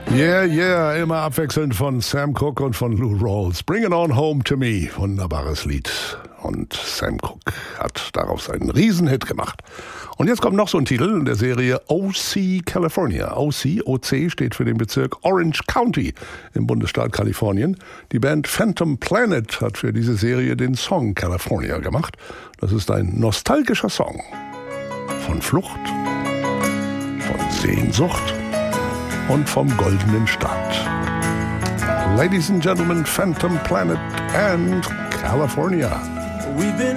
Yeah, yeah, immer abwechselnd von Sam Cooke und von Lou Rawls. Bring It On Home to Me, wunderbares Lied. Und Sam Cooke hat daraus einen Riesenhit gemacht. Und jetzt kommt noch so ein Titel in der Serie OC California. OC steht für den Bezirk Orange County im Bundesstaat Kalifornien. Die Band Phantom Planet hat für diese Serie den Song California gemacht. Das ist ein nostalgischer Song von Flucht, von Sehnsucht und vom goldenen Staat. Ladies and Gentlemen, Phantom Planet and California. We've been